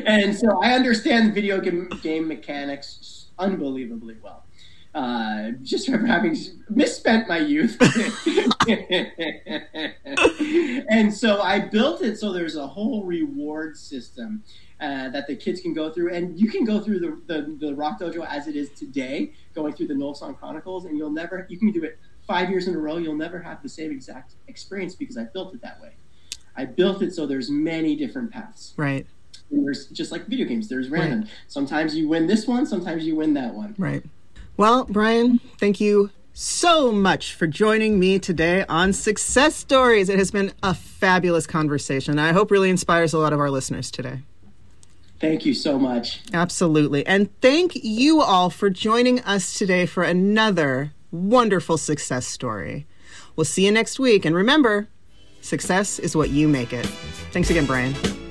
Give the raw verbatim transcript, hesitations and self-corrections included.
And so I understand video game, game mechanics unbelievably well. Uh, just from having misspent my youth. And so I built it so there's a whole reward system uh, that the kids can go through. And you can go through the, the, the Rock Dojo as it is today, going through the Noel Song Chronicles, and you'll never, you can do it five years in a row, you'll never have the same exact experience because I built it that way. I built it so there's many different paths. Right. And there's just like video games, there's random. Right. Sometimes you win this one, sometimes you win that one. Right. Well, Brian, thank you so much for joining me today on Success Stories. It has been a fabulous conversation. I hope really inspires a lot of our listeners today. Thank you so much. Absolutely. And thank you all for joining us today for another wonderful success story. We'll see you next week. And remember, success is what you make it. Thanks again, Brian.